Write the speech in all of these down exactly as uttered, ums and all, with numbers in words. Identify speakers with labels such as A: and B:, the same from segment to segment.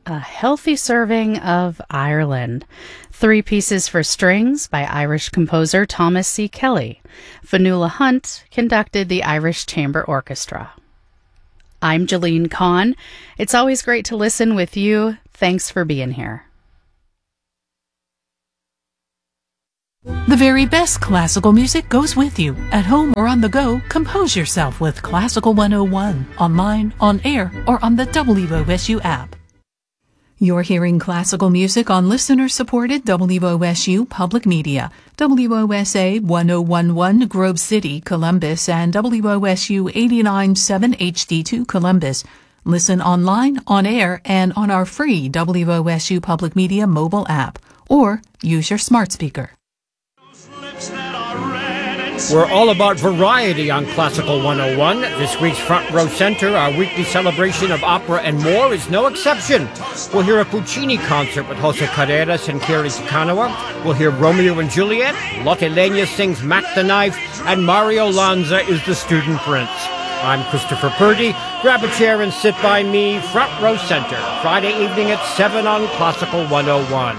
A: A healthy serving of Ireland. Three pieces for strings by Irish composer Thomas C. Kelly. Fionnuala Hunt conducted the Irish Chamber Orchestra. I'm Jalene Kahn. It's always great to listen with you. Thanks for being here.
B: The very best classical music goes with you. At home or on the go, compose yourself with Classical one oh one, online, on air, or on the W O S U app. You're hearing classical music on listener-supported W O S U Public Media, W O S A one oh one one Grove City, Columbus, and W O S U eighty-nine point seven H D two Columbus. Listen online, on air, and on our free W O S U Public Media mobile app, or use your smart speaker.
C: We're all about variety on Classical one oh one. This week's Front Row Center, our weekly celebration of opera and more, is no exception. We'll hear a Puccini concert with Jose Carreras and Kerry Takanawa. We'll hear Romeo and Juliet. Lotte Lenya sings Mac the Knife, and Mario Lanza is the student prince. I'm Christopher Purdy. Grab a chair and sit by me. Front Row Center, Friday evening at seven on Classical one oh one.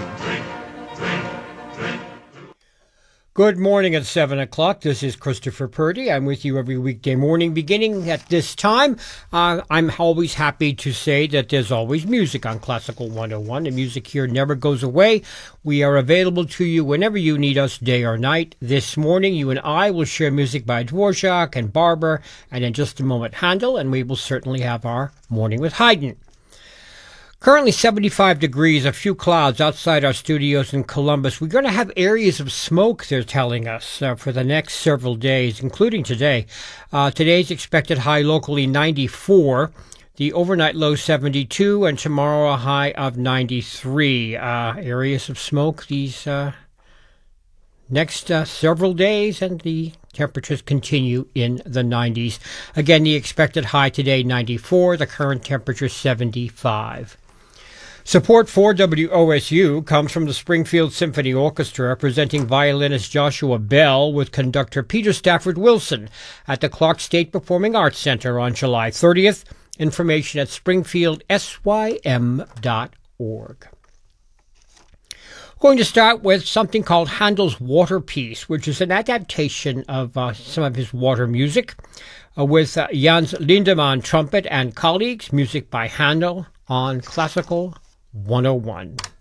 C: Good morning at seven o'clock. This is Christopher Purdy. I'm with you every weekday morning beginning at this time. Uh, I'm always happy to say that there's always music on Classical one oh one. The music here never goes away. We are available to you whenever you need us, day or night. This morning, you and I will share music by Dvorak and Barber, and in just a moment, Handel, and we will certainly have our Morning with Haydn. Currently seventy-five degrees, a few clouds outside our studios in Columbus. We're going to have areas of smoke, they're telling us, uh, for the next several days, including today. Uh, today's expected high locally ninety-four, the overnight low seventy-two, and tomorrow a high of ninety-three. Uh, areas of smoke these uh, next uh, several days, and the temperatures continue in the nineties. Again, the expected high today ninety-four, the current temperature seventy-five. Support for W O S U comes from the Springfield Symphony Orchestra, presenting violinist Joshua Bell with conductor Peter Stafford Wilson at the Clark State Performing Arts Center on July thirtieth. Information at springfield s y m dot org. Going to start with something called Handel's Water Piece, which is an adaptation of uh, some of his water music, uh, with uh, Jans Lindemann trumpet and colleagues, music by Handel on Classical one oh one.